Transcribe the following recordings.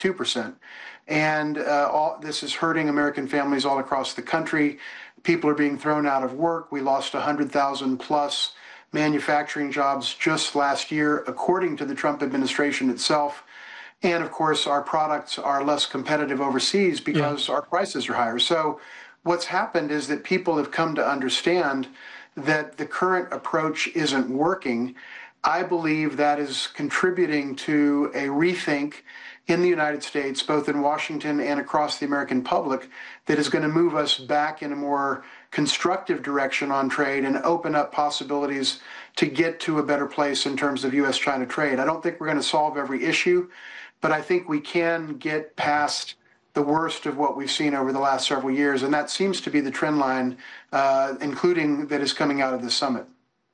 2%. And this is hurting American families all across the country. People are being thrown out of work. We lost 100,000 plus manufacturing jobs just last year, according to the Trump administration itself. And of course, our products are less competitive overseas because our prices are higher. So what's happened is that people have come to understand that the current approach isn't working. I believe that is contributing to a rethink in the United States, both in Washington and across the American public, that is going to move us back in a more constructive direction on trade and open up possibilities to get to a better place in terms of U.S.-China trade. I don't think we're going to solve every issue, but I think we can get past the worst of what we've seen over the last several years, and that seems to be the trend line, including that is coming out of the summit.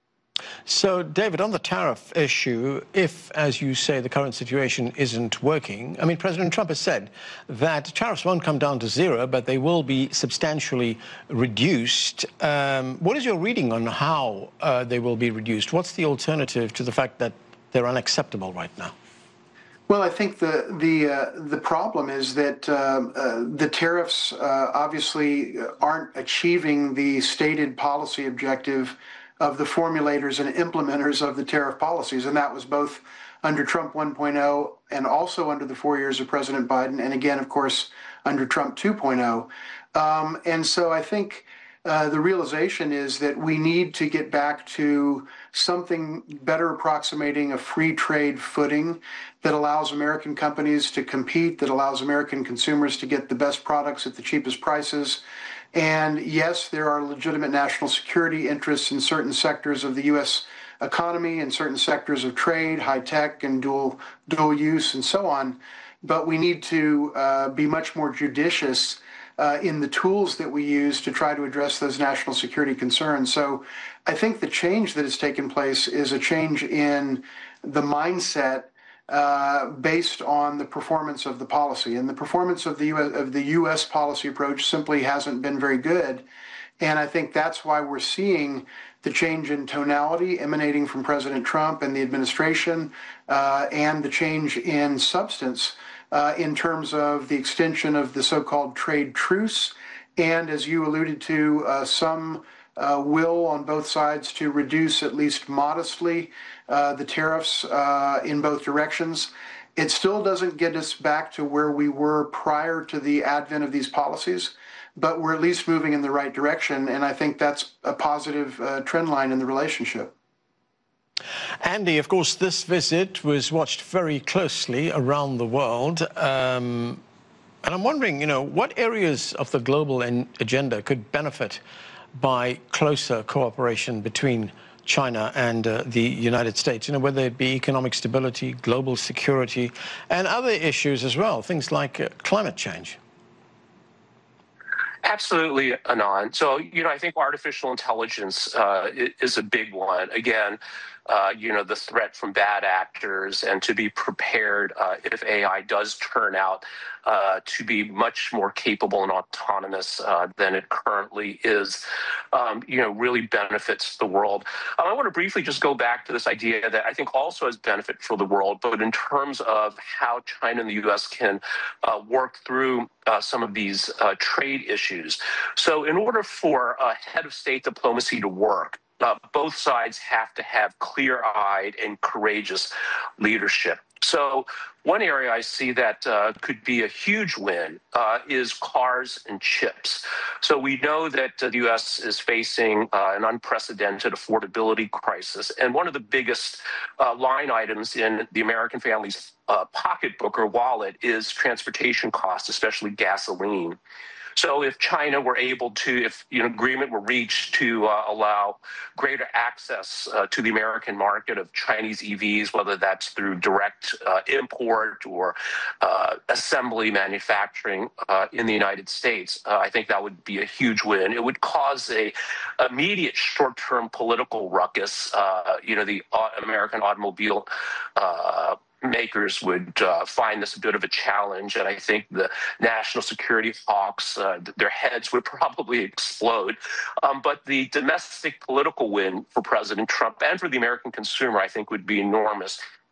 So, David, on the tariff issue, if, as you say, the current situation isn't working, I mean, President Trump has said that tariffs won't come down to zero, but they will be substantially reduced. What is your reading on how they will be reduced? What's the alternative to the fact that they're unacceptable right now? Well, I think the problem is that the tariffs obviously aren't achieving the stated policy objective of the formulators and implementers of the tariff policies, and that was both under Trump 1.0 and also under the 4 years of President Biden, and again, of course, under Trump 2.0. And so I think the realization is that we need to get back to something better approximating a free trade footing that allows American companies to compete, that allows American consumers to get the best products at the cheapest prices. And yes, there are legitimate national security interests in certain sectors of the U.S. economy and certain sectors of trade, high tech and dual use and so on. But we need to be much more judicious in the tools that we use to try to address those national security concerns. So I think the change that has taken place is a change in the mindset based on the performance of the policy. And the performance of the U.S. policy approach simply hasn't been very good. And I think that's why we're seeing the change in tonality emanating from President Trump and the administration, and the change in substance in terms of the extension of the so-called trade truce. And as you alluded to, some will on both sides to reduce at least modestly the tariffs in both directions. It still doesn't get us back to where we were prior to the advent of these policies, but we're at least moving in the right direction, and I think that's a positive trend line in the relationship. Andy, of course, this visit was watched very closely around the world, and I'm wondering, what areas of the global agenda could benefit by closer cooperation between China and the United States, whether it be economic stability, global security, and other issues as well, things like climate change. Absolutely, Anand. So, I think artificial intelligence is a big one. Again, the threat from bad actors, and to be prepared if AI does turn out to be much more capable and autonomous than it currently is, really benefits the world. I want to briefly just go back to this idea that I think also has benefit for the world, but in terms of how China and the U.S. can work through some of these trade issues. So in order for head of state diplomacy to work, both sides have to have clear-eyed and courageous leadership. So one area I see that could be a huge win is cars and chips. So we know that the U.S. is facing an unprecedented affordability crisis, and one of the biggest line items in the American family's pocketbook or wallet is transportation costs, especially gasoline. So if China were able to, if agreement were reached to allow greater access to the American market of Chinese EVs, whether that's through direct import or assembly manufacturing in the United States, I think that would be a huge win. It would cause a immediate short-term political ruckus. The American automobile makers would find this a bit of a challenge, and I think the national security hawks, their heads would probably explode. But the domestic political win for President Trump and for the American consumer, I think, would be enormous.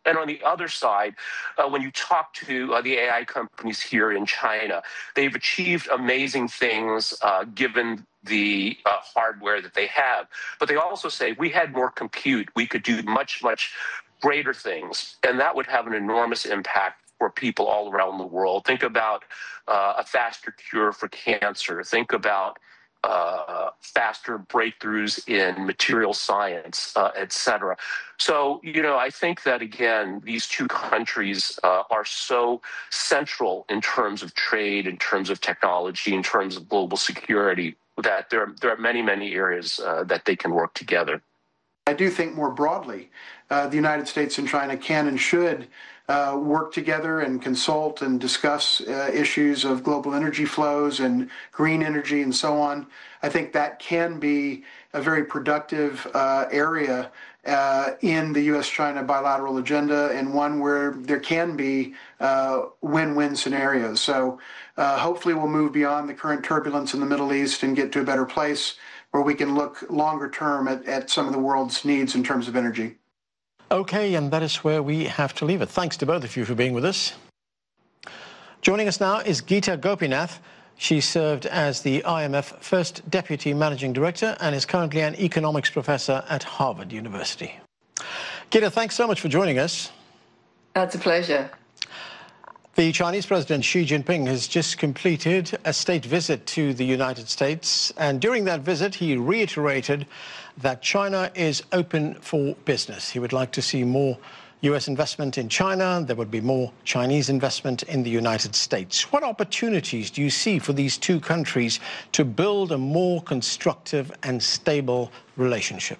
And on the other side, when you talk to the AI companies here in China, they've achieved amazing things given the hardware that they have. But they also say, we had more compute, we could do much, much greater things. And that would have an enormous impact for people all around the world. Think about a faster cure for cancer. Think about faster breakthroughs in material science, et cetera. So, I think that, again, these two countries are so central in terms of trade, in terms of technology, in terms of global security, that there are many, many areas that they can work together. I do think more broadly, the United States and China can and should work together and consult and discuss issues of global energy flows and green energy and so on. I think that can be a very productive area in the U.S.-China bilateral agenda, and one where there can be win-win scenarios. So hopefully we'll move beyond the current turbulence in the Middle East and get to a better place where we can look longer term at some of the world's needs in terms of energy. Okay, and that is where we have to leave it. Thanks to both of you for being with us. Joining us now is Geeta Gopinath. She served as the IMF First Deputy Managing Director and is currently an economics professor at Harvard University. Geeta, thanks so much for joining us. That's a pleasure. The Chinese President Xi Jinping has just completed a state visit to the United States, and during that visit he reiterated that China is open for business. He would like to see more US investment in China. There would be more Chinese investment in the United States. What opportunities do you see for these two countries to build a more constructive and stable relationship?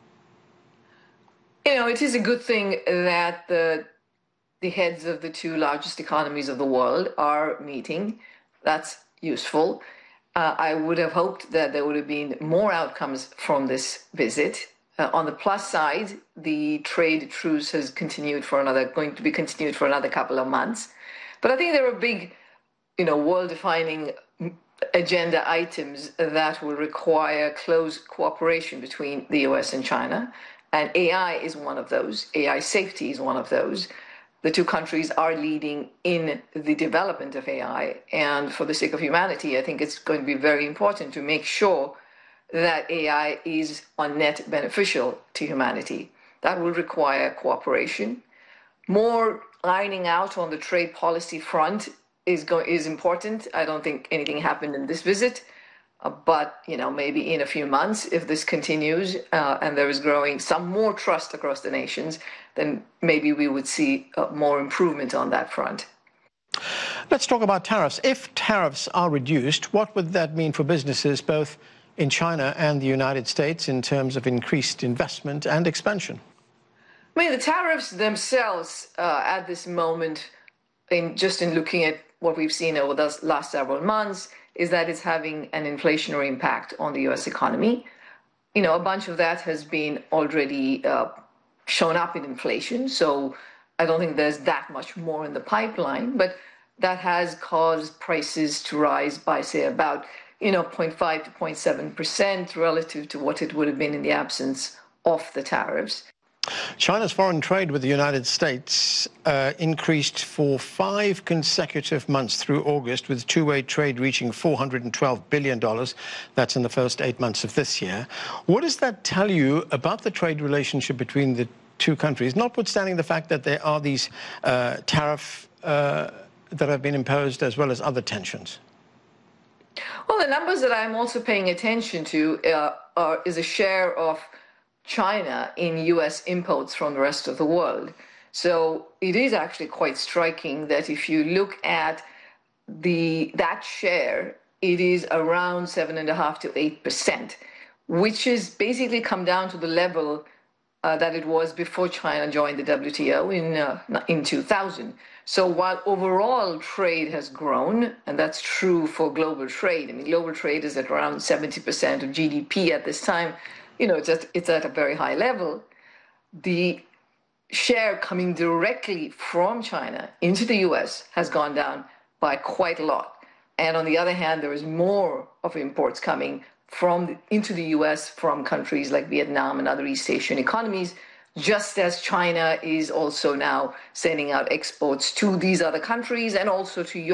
It is a good thing that the heads of the two largest economies of the world are meeting. That's useful. I would have hoped that there would have been more outcomes from this visit. On the plus side, the trade truce has going to be continued for another couple of months. But I think there are big, world-defining agenda items that will require close cooperation between the US and China. And AI is one of those. AI safety is one of those. The two countries are leading in the development of AI. And for the sake of humanity, I think it's going to be very important to make sure that AI is on net beneficial to humanity. That will require cooperation. More ironing out on the trade policy front is important. I don't think anything happened in this visit, but maybe in a few months, if this continues and there is growing some more trust across the nations, then maybe we would see more improvement on that front. Let's talk about tariffs. If tariffs are reduced, what would that mean for businesses both in China and the United States in terms of increased investment and expansion? The tariffs themselves at this moment, in looking at what we've seen over the last several months, is that it's having an inflationary impact on the U.S. economy. A bunch of that has been already shown up in inflation, so I don't think there's that much more in the pipeline, but that has caused prices to rise by, say, about 0.5 to 0.7% relative to what it would have been in the absence of the tariffs. China's foreign trade with the United States increased for 5 consecutive months through August, with two-way trade reaching $412 billion. That's in the first 8 months of this year. What does that tell you about the trade relationship between the two countries, notwithstanding the fact that there are these tariffs that have been imposed as well as other tensions? Well, the numbers that I'm also paying attention to is a share of China in U.S. imports from the rest of the world. So it is actually quite striking that if you look at that share, it is around 7.5% to 8%, which is basically come down to the level that it was before China joined the WTO in 2000. So while overall trade has grown, and that's true for global trade, global trade is at around 70% of GDP at this time, it's at a very high level. The share coming directly from China into the US has gone down by quite a lot. And on the other hand, there is more of imports coming into the US from countries like Vietnam and other East Asian economies, just as China is also now sending out exports to these other countries and also to Europe.